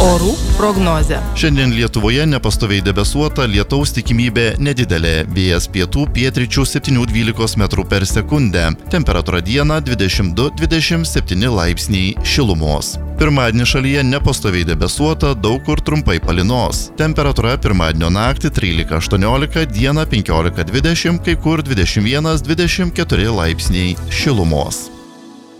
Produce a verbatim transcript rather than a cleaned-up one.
Orų prognozė. Šiandien Lietuvoje nepastoviai debesuota, lietaus tikimybė nedidelė. Vėjas pietų pietryčių septyni dvylika metrų per sekundę. Temperatūra dieną dvidešimt du dvidešimt septyni laipsniai šilumos. Pirmadienį šalyje nepastoviai debesuota, daug kur trumpai palynos. Temperatūra pirmadienio naktį trylika aštuoniolika, dieną penkiolika dvidešimt, kai kur dvidešimt vienas dvidešimt keturi laipsniai šilumos.